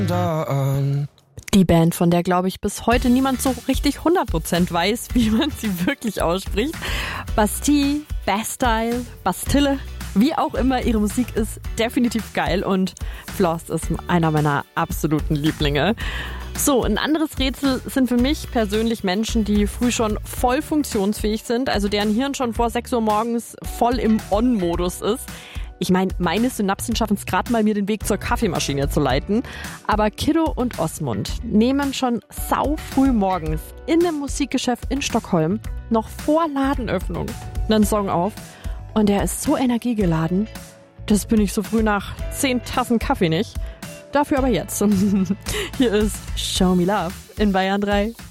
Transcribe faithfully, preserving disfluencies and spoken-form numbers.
Die Band, von der, glaube ich, bis heute niemand so richtig hundert Prozent weiß, wie man sie wirklich ausspricht. Bastille, Bastille, Bastille, wie auch immer, ihre Musik ist definitiv geil und Floss ist einer meiner absoluten Lieblinge. So, ein anderes Rätsel sind für mich persönlich Menschen, die früh schon voll funktionsfähig sind, also deren Hirn schon vor sechs Uhr morgens voll im On-Modus ist. Ich meine, meine Synapsen schaffen es gerade mal, mir den Weg zur Kaffeemaschine zu leiten. Aber Kiddo und Osmund nehmen schon sau früh morgens in einem Musikgeschäft in Stockholm noch vor Ladenöffnung einen Song auf. Und der ist so energiegeladen, das bin ich so früh nach zehn Tassen Kaffee nicht. Dafür aber jetzt. Hier ist Show Me Love in Bayern drei.